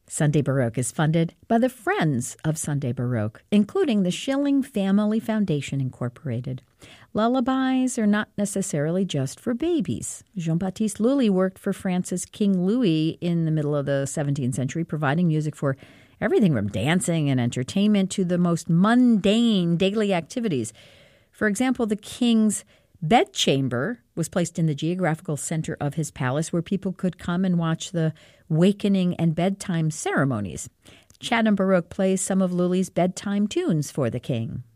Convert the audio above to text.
Sunday Baroque is funded by the Friends of Sunday Baroque, including the Schilling Family Foundation, Incorporated. Lullabies are not necessarily just for babies. Jean-Baptiste Lully worked for France's King Louis in the middle of the 17th century, providing music for everything from dancing and entertainment to the most mundane daily activities. For example, the king's bedchamber was placed in the geographical center of his palace where people could come and watch the wakening and bedtime ceremonies. Chatham Baroque plays some of Lully's bedtime tunes for the king.